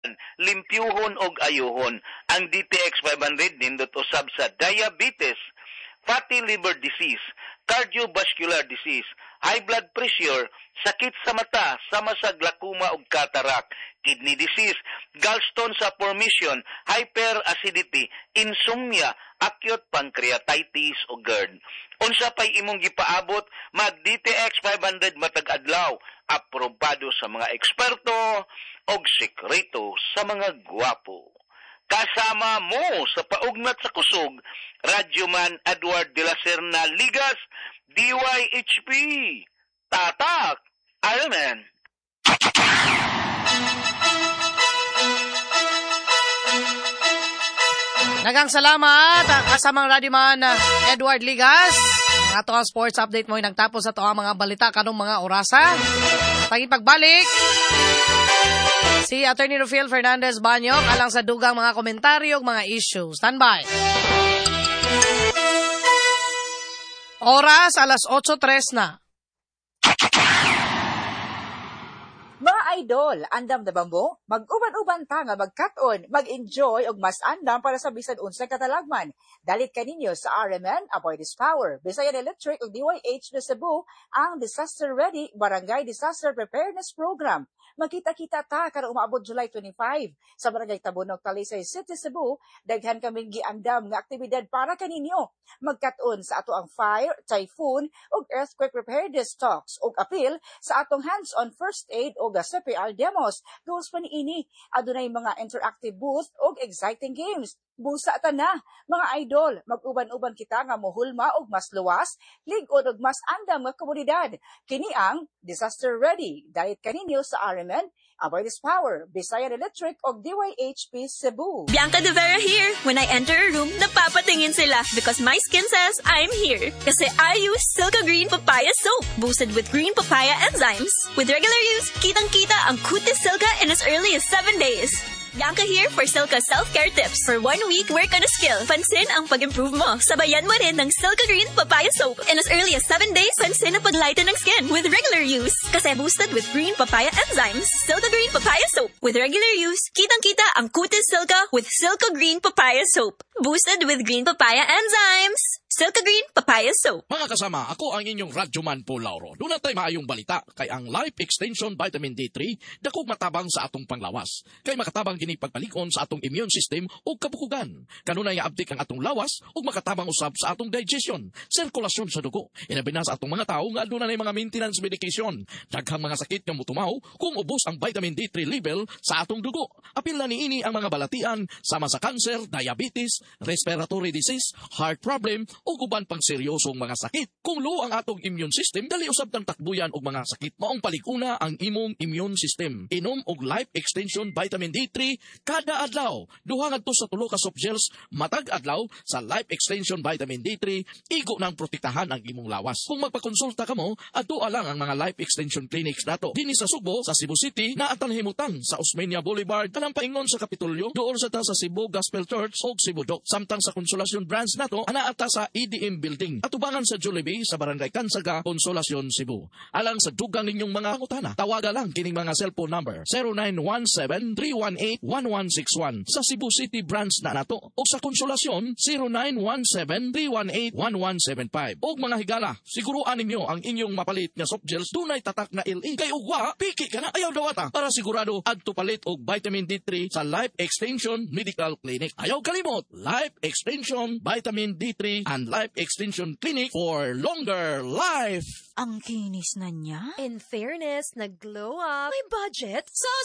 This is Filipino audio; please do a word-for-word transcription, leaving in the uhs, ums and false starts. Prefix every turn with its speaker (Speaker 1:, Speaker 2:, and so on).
Speaker 1: limpyuhon og ayuhon. Ang D T X five hundred nindot usab sa diabetes, fatty liver disease, cardiovascular disease, high blood pressure, sakit sa mata, sama sa glaucoma ug cataract, kidney disease, gallstone sa formation, hyperacidity, insomnia, acute pancreatitis o GERD. Unsa pay imong gipaabot, mag D T X five hundred matag adlaw, aprobado sa mga eksperto og sekreto sa mga gwapo. Kasama mo sa paugnat sa kusog, Radyoman Edward de la Serna Ligas, D Y H P. Tatak, Iron Man.
Speaker 2: Nagang salamat kasamang Radyoman Edward Ligas. Ang ato ang sports update mo ay nagtapos sa to ang mga balita kanong mga orasa. Taging pagbalik, si Attorney Rafael Fernandez Banyok alang sa dugang mga komentaryo ug mga issue. Standby. Oras alas otso tres na.
Speaker 3: Mga idol, andam na bambo? Mag-uban-uban ta nga magkat-on, mag-enjoy og mas andam para sa bisan unsay katalagman. Dalit kaninyo sa R M N, Avoid This Power, Bisayan Electric ug D Y H na Cebu, ang Disaster Ready Barangay Disaster Preparedness Program. Magkita-kita ta karong umaabot July twenty-five sa Barangay Tabonog, Talisay City, Cebu. Daghan kaming giandam nga aktibidad para kaninyo. Magkat-on sa ato ang fire, typhoon ug earthquake preparedness talks ug appeal sa atong hands-on first aid ug C P R demos. Goals pa niini, adunay mga interactive booth ug exciting games. Busa ta na, mga idol, mag-uban-uban kita nga mohulma og mas luwas, lig-on og mas andam nga komunidad. Kini ang Disaster Ready. Dalit kaninyo sa R M N, Avoid This Power, Bisayan Electric og D Y H P Cebu.
Speaker 4: Bianca De Vera here. When I enter a room, napapatingin sila because my skin says I'm here. Kasi I use Silka Green Papaya Soap, boosted with green papaya enzymes. With regular use, kitang-kita ang kutis Silka in as early as seven days. Bianca here for Silka self-care tips. For one week, work on a skill. Pansin ang pag-improve mo. Sabayan mo rin ng Silka Green Papaya Soap. In as early as seven days, pansin ang paglighten ng skin with regular use. Kasi boosted with green papaya enzymes. Silka Green Papaya Soap. With regular use, kitang-kita ang kutis Silka with Silka Green Papaya Soap. Boosted with green papaya enzymes. Silka Green Papaya Soap.
Speaker 5: Mga kasama, ako ang inyong Radyoman Paul Lauro. Doon natin maayong balita kay ang Life Extension Vitamin D three dakog matabang sa atong panglawas. Kay makatabang kini pagpalikon sa atong immune system o kabukugan. Kanunay nga abdik ang atong lawas o makatabang usab sa atong digestion, sirkulasyon sa dugo. Inabi na sa atong mga tao nga doon na mga maintenance medication. Daghang mga sakit nga mutumaw kung ubos ang vitamin D three level sa atong dugo. Apil na niini ang mga balatian sama sa cancer, diabetes, respiratory disease, heart problem, o uban pang seryosong mga sakit. Kung low ang atong immune system, dali usab tang takbuyan og mga sakit. Maong palikuna ang imong immune system. Inom og Life Extension Vitamin D three kada adlaw. Duha ngadto sa tulo ka soft gels matag adlaw sa Life Extension Vitamin D three, igo nang protektahan ang imong lawas. Kung magpakonsulta kamo, adto lang ang mga Life Extension clinics nato. Dinhi sa Subo, sa Cebu City, naatan himutang sa Osmeña Boulevard, kanang paingon sa Kapitolyo, dool sa ta sa Cebu Gospel Church ug Cebu Doc. Samtang sa Consolacion branch nato, anaata sa E D M Building. Atubangan sa Jollibee sa Barangay Kansaga, Consolacion, Cebu. Alang sa dugang ninyong mga pangutana, tawaga lang kining mga cellphone number zero nine one seven, three one eight, one one six one sa Cebu City branch na nato o sa Consolacion zero nine one seven, three one eight, one one seven five. Og mga higala, siguruan ninyo ang inyong mapalit nga soft gels dunay tatak na L E. Kay ugwa, piki ka na ayaw dawata para sigurado adto palit og vitamin D three sa Life Extension Medical Clinic. Ayaw kalimot, Life Extension Vitamin D three and Life Extension Clinic for longer life.
Speaker 6: Ang kinis na niya.
Speaker 4: In fairness, nag-glow up.
Speaker 6: May budget? So